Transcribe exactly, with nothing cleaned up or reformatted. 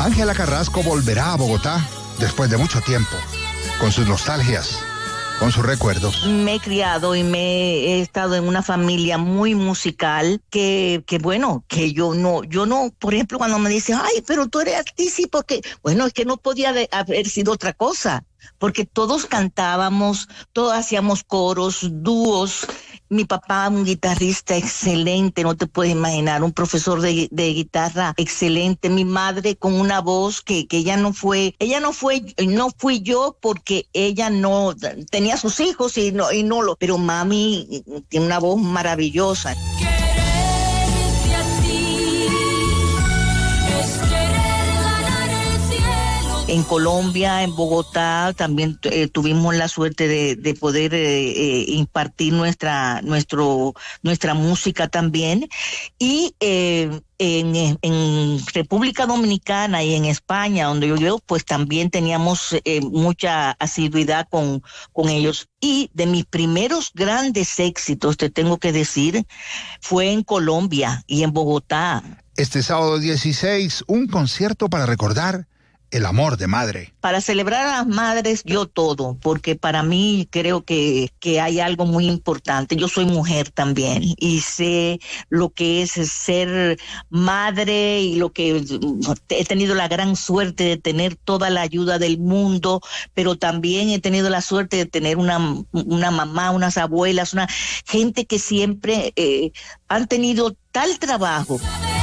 Ángela Carrasco volverá a Bogotá después de mucho tiempo, con sus nostalgias, con sus recuerdos. Me he criado y me he estado en una familia muy musical que, que bueno, que yo no, yo no, por ejemplo, cuando me dicen, ay, pero tú eres artista, porque, bueno, es que no podía de, haber sido otra cosa, porque todos cantábamos, todos hacíamos coros, dúos. Mi papá, un guitarrista excelente, no te puedes imaginar, un profesor de, de guitarra excelente. Mi madre con una voz que, que ella no fue, ella no fue, no fui yo porque ella no tenía sus hijos y no, y no lo, pero mami tiene una voz maravillosa. En Colombia, en Bogotá, también eh, tuvimos la suerte de, de poder eh, eh, impartir nuestra, nuestro, nuestra música también. Y eh, en, en República Dominicana y en España, donde yo vivo, pues también teníamos eh, mucha asiduidad con, con ellos. Y de mis primeros grandes éxitos, te tengo que decir, fue en Colombia y en Bogotá. Este sábado dieciséis, un concierto para recordar el amor de madre. Para celebrar a las madres, yo todo, porque para mí creo que, que hay algo muy importante. Yo soy mujer también y sé lo que es ser madre y lo que he tenido la gran suerte de tener toda la ayuda del mundo, pero también he tenido la suerte de tener una, una mamá, unas abuelas, una gente que siempre eh, han tenido tal trabajo.